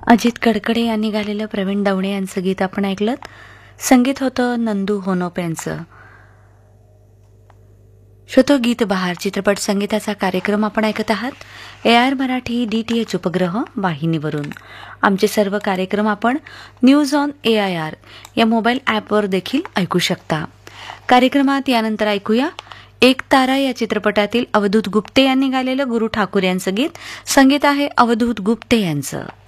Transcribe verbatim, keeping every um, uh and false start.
अजित कडकडे यांनी गायलेलं प्रवीण दवणे यांचं गीत आपण ऐकलं. संगीत होतं नंदू होनोप यांचं. श्रोतो गीत बहार चित्रपट संगीताचा कार्यक्रम आपण ऐकत आहात A R Marathi D T H उपग्रह वाहिनीवरून. आमचे सर्व कार्यक्रम आपण news on A I R या मोबाईल ॲपवर देखील ऐकू शकता. कार्यक्रमात यानंतर ऐकूया एक तारा या चित्रपटातील अवधूत गुप्ते यांनी गायलेलं गुरु ठाकूर यांचं गीत. संगीत आहे अवधूत गुप्ते यांचं.